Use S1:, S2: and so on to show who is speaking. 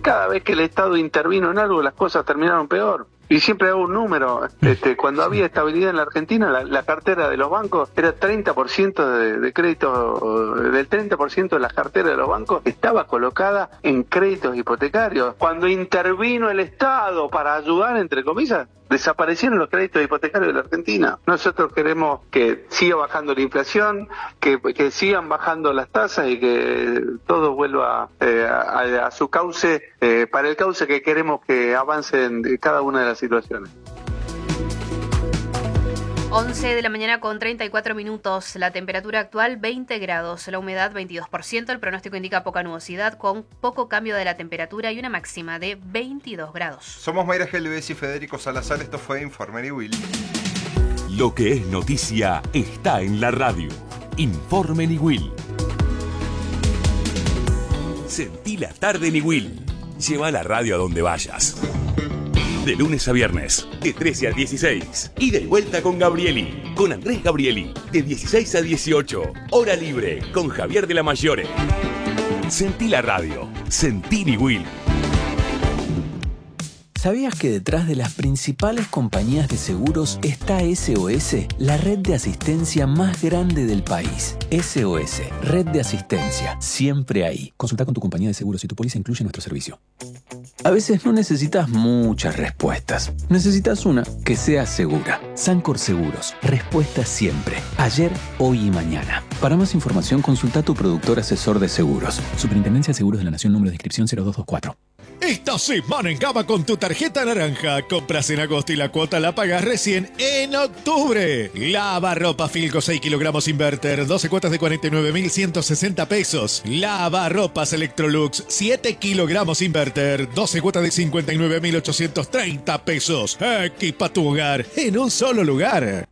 S1: Cada vez que el Estado intervino en algo, las cosas terminaron peor. Y siempre hago un número, cuando había estabilidad en la Argentina, la cartera de los bancos era 30% de crédito, del 30% de la cartera de los bancos estaba colocada en créditos hipotecarios. Cuando intervino el Estado para ayudar, entre comillas, desaparecieron los créditos hipotecarios de la Argentina. Nosotros queremos que siga bajando la inflación, que sigan bajando las tasas y que todo vuelva a su cauce, para el cauce que queremos que avance en cada una de las situaciones.
S2: 11 de la mañana con 34 minutos, la temperatura actual 20 grados, la humedad 22%, el pronóstico indica poca nubosidad con poco cambio de la temperatura y una máxima de 22 grados.
S3: Somos Mayra Gelbez y Federico Salazar, esto fue Informe Niwil.
S4: Lo que es noticia está en la radio. Informe Niwil. Sentí la tarde Niwil. Lleva la radio a donde vayas. De lunes a viernes, de 13 a 16. Y de vuelta con Gabrieli, con Andrés Gabrieli, de 16 a 18. Hora libre, con Javier de la Mayore. Sentí la radio. Sentí Niwil.
S5: ¿Sabías que detrás de las principales compañías de seguros está SOS, la red de asistencia más grande del país? SOS, red de asistencia, siempre ahí. Consulta con tu compañía de seguros si tu póliza incluye nuestro servicio. A veces no necesitas muchas respuestas. Necesitas una que sea segura. Sancor Seguros, respuesta siempre. Ayer, hoy y mañana. Para más información, consulta a tu productor asesor de seguros. Superintendencia de Seguros de la Nación, número de inscripción 0224.
S6: Esta semana en Gama con tu tarjeta naranja. Compras en agosto y la cuota la pagas recién en octubre. Lavarropa Filco 6 kilogramos Inverter. 12 cuotas de 49.160 pesos. Lavarropas Electrolux 7 kilogramos Inverter. 12 cuotas de 59.830 pesos. Equipa tu hogar en un solo lugar.